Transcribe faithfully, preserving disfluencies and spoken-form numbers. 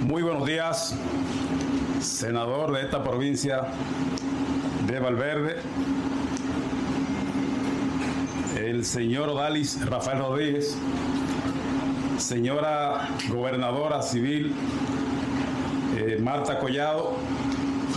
Muy buenos días, senador de esta provincia de Valverde, el señor Odalis Rafael Rodríguez, señora gobernadora civil eh, Marta Collado,